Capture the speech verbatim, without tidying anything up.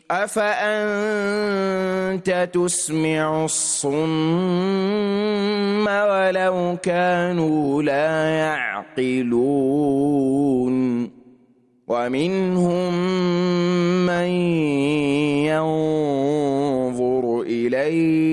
أفأنت تسمع الصم ولو كانوا لا يعقلون ومنهم من ينظر إليك